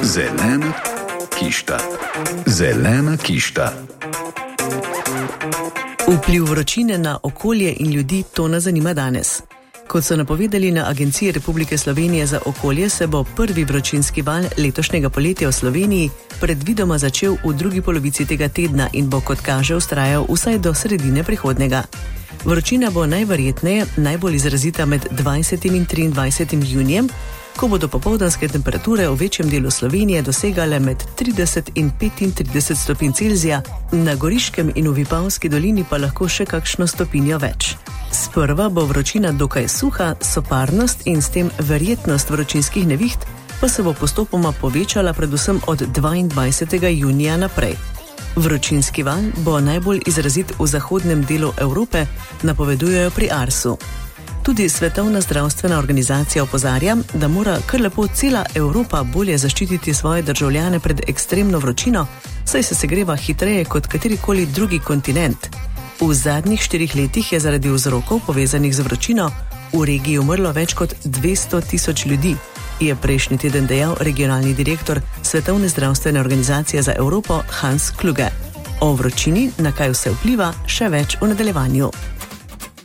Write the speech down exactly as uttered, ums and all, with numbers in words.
Zelena kišta. Zelena kišta. Vpliv vročine na okolje in ljudi, to nas zanima danes. Kot so napovedali na Agenciji Republike Slovenije za okolje, se bo prvi vročinski val letošnjega poletja v Sloveniji predvidoma začel v drugi polovici tega tedna in bo, kot kaže, vztrajal vsaj do sredine prihodnjega. Vročina bo najverjetneje najbolj izrazita med dvajsetim in triindvajsetim junijem, ko bodo popoldanske temperature v večjem delu Slovenije dosegale med trideset in petintrideset stopinj Celzija, na Goriškem in v Vipavski dolini pa lahko še kakšno stopinjo več. Sprva bo vročina dokaj suha, soparnost in s tem verjetnost vročinskih neviht pa se bo postopoma povečala predvsem od dvaindvajsetega junija naprej. Vročinski val bo najbolj izrazit v zahodnem delu Evrope, napovedujejo pri Arsu. Tudi Svetovna zdravstvena organizacija opozarja, da mora kar lepo cela Evropa bolje zaščititi svoje državljane pred ekstremno vročino, saj se segreva hitreje kot katerikoli drugi kontinent. V zadnjih štirih letih je zaradi vzrokov povezanih z vročino v regiji umrlo več kot dvesto tisoč ljudi, je prejšnji teden dejal regionalni direktor Svetovne zdravstvene organizacije za Evropo Hans Kluge. O vročini, na kaj vse vpliva, še več v nadaljevanju.